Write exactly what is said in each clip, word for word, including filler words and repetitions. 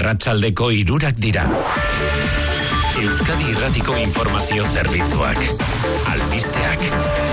Arratsaldeko hirurak dira. Euskadi Irratiko Informazio Zerbitzuak. Albisteak.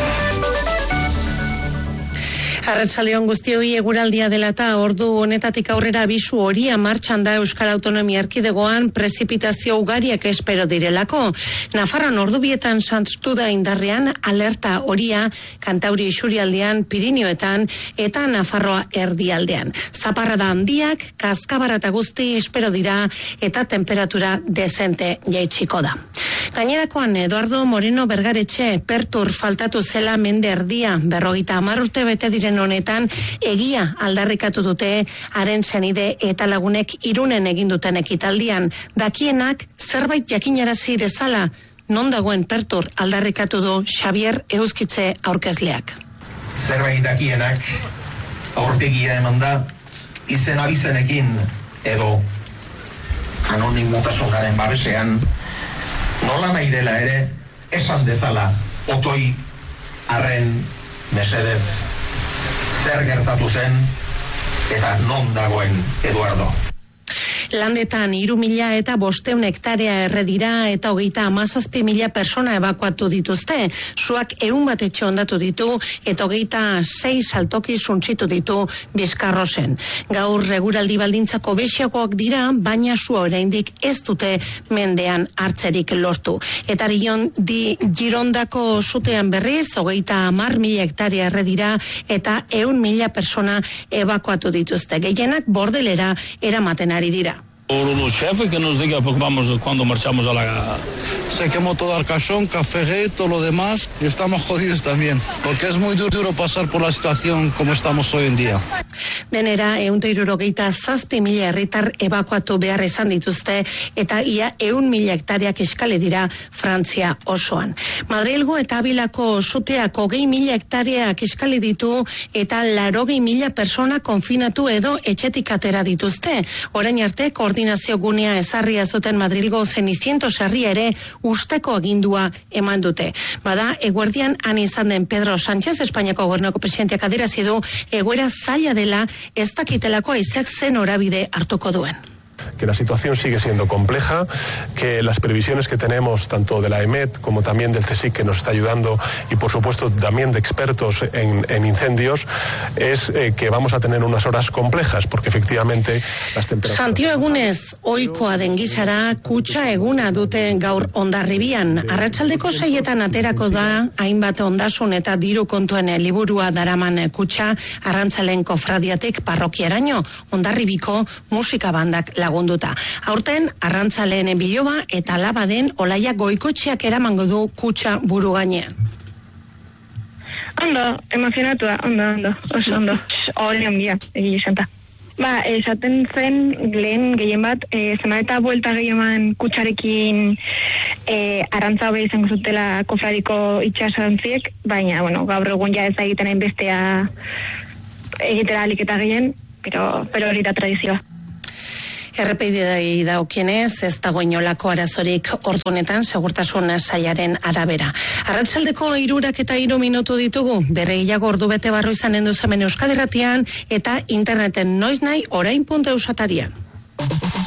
Arratsaldeon guztioi, eguraldia dela eta ordu honetatik aurrera abisu horia martxan da Euskal Autonomia Erkidegoan prezipitazio ugariak espero direlako. Nafarroan ordubietan sartu da indarrean alerta horia Kantauri isurialdean, Pirinioetan eta Nafarroa erdialdean. Zaparrada handiak, kaskabara eta guzti espero dira eta temperatura dezente jaitsiko da. Gainerakoan Eduardo Moreno Bergaretxe pertur faltatu zela mende erdia, berrogeita hamar urte bete diren honetan egia aldarrikatu dute haren senide eta lagunek Irunen egin duten ekitaldian. Dakienak zerbait jakinarazi dezala, non dagoen pertur aldarrikatu du Xavier Euskitze aurkezleak. Zerbait dakienak aurpegia eman da izen abizenekin edo anonimotasunaren babesean nola nahi dela ere esan dezala otoi arren mesedez zer gertatu zen eta non dagoen Eduardo. Landetan hiru mila eta bosteun hektarea erredira eta hogeita hamazazpi mila persona ebakuatu dituzte. Suak ehun bat etxe hondatu ditu eta hogeita sei saltoki suntsitu ditu Bizkarrosen. Gaur eguraldi baldintzako bexiagoak dira, baina sua oraindik ez dute mendean hartzerik lortu. Eta rion di Girondako sutean berriz hogeita hamar mila hektarea erredira eta ehun mila persona ebakuatu dituzte. Gehienak Bordelera eramaten ari dira. Los jefes que nos diga pues vamos cuando marchamos a la... Se quemó todo Arcachón, Café, todo lo demás y estamos jodidos también, porque es muy duro pasar por la situación como estamos hoy en día. Denera, ehun eta hirurogeita zazpi mila herritar ebakuatu behar izan dituzte eta ia ehun mila hektareak eskale dira Frantzia osoan. Madrilgo eta Abilako suteak hogei mila hektareak eskale ditu eta laurogei mila persona konfinatu edo etxetik atera dituzte. Orain arte, koordinazio gunea ezarria zuten Madrilgo Zenicientos herria ere usteko agindua eman dute. Bada, eguerdian han izan den Pedro Sánchez, Espainiako gobernuko presidenteak adierazi du egoera zaila dela ez dakitelako haizeak zen norabide hartuko duen. Que la situación sigue siendo compleja, que las previsiones que tenemos tanto de la E M E T como también del CSIC que nos está ayudando y por supuesto también de expertos en, en incendios es eh, que vamos a tener unas horas complejas porque efectivamente las temperaturas... Santio egunez ohikoa den gisara kutxa eguna dute gaur Hondarribian. Arratsaldeko seietan aterako da hainbat ondasun eta diru kontuen liburua daraman kutxa Arrantzalen kofradiatik parrokiaraino Hondarribiko musika bandak lagunduta. Aurten Arrantzaleen biloba eta Labaden Olaia Goikotxeak eramango du kutxa buru gainean. Ondo, emozionatua, ondo, ondo, oso ondo. Olean bia, egile santa. Ba, esaten zen lehen gehien bat, e, zena eta buelta gehieman kutsarekin e, arrantza hobe izango zutela kofradiko itxasantziek, baina, bueno, gaur egun ja ez da egiten hainbestea egitera alik eta gehien, pero, pero hori da tradizioa. Errepeidei daukienez, ez dago inolako arazorik ordunetan segurtasun sailaren arabera. Arratsaldeko hirurak eta hiru minutu ditugu, berreiago ordu bete barru izanen duzu hemen Euskadi Irratian eta interneten noiz nahi orain puntu eus atarian.